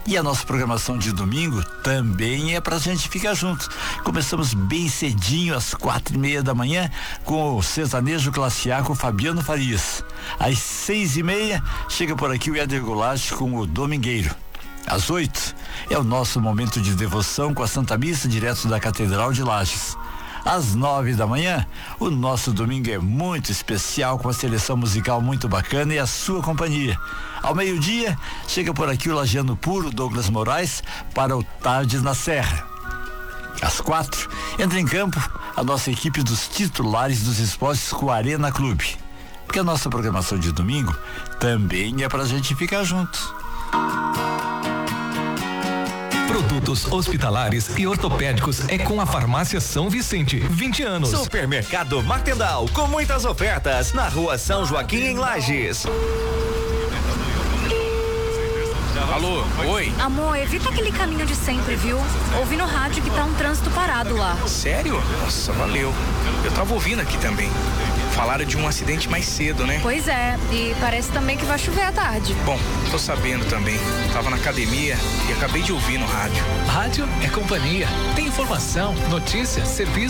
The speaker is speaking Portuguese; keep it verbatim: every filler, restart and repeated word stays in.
E a nossa programação de domingo também é pra gente ficar junto. Começamos bem cedinho, às quatro e meia da manhã, com o sertanejo classe A com Fabiano Farias. Às seis e meia, chega por aqui o Éder Goulart com o Domingueiro. Às oito, é o nosso momento de devoção com a Santa Missa, direto da Catedral de Lages. Às nove da manhã, o nosso domingo é muito especial, com a seleção musical muito bacana e a sua companhia. Ao meio-dia, chega por aqui o lagiano puro Douglas Moraes para o Tardes na Serra. Às quatro, entra em campo a nossa equipe dos titulares dos esportes com a Arena Clube. Porque a nossa programação de domingo também é pra gente ficar junto. Produtos hospitalares e ortopédicos é com a Farmácia São Vicente. vinte anos. Supermercado Martendal, com muitas ofertas, na Rua São Joaquim, em Lages. Alô, oi. Amor, evita aquele caminho de sempre, viu? Ouvi no rádio que tá um trânsito parado lá. Sério? Nossa, valeu. Eu tava ouvindo aqui também. Falaram de um acidente mais cedo, né? Pois é, e parece também que vai chover à tarde. Bom, tô sabendo também. Tava na academia e acabei de ouvir no rádio. Rádio é companhia. Tem informação, notícia, serviço.